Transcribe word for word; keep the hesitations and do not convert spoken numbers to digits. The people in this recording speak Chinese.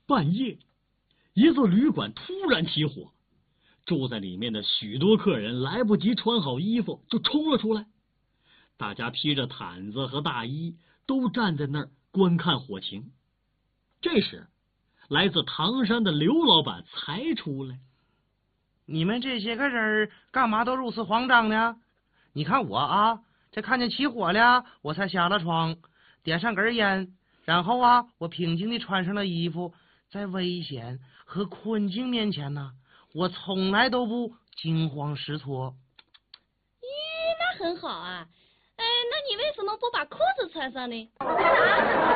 半夜，一座旅馆突然起火，住在里面的许多客人来不及穿好衣服就冲了出来，大家披着毯子和大衣，都站在那儿观看火情。这时，来自唐山的刘老板才出来。 你们这些个人干嘛都如此慌张呢？你看我啊，这看见起火了，我才下了床，点上根烟，然后啊，我平静地穿上了衣服。在危险和困境面前呢，我从来都不惊慌失措。 咦，那很好啊。哎，那你为什么不把裤子穿上呢？